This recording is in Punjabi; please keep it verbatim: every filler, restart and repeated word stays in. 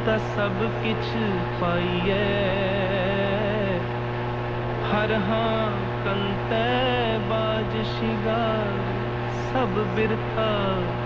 ਤਾਂ ਸਭ ਕਿਛ ਪਾਈਐ। ਹਰ ਹਾਂ ਕੰਤੈ ਬਾਜ ਸ਼ਿੰਗਾਰ, ਸਭ ਬਿਰਥਾ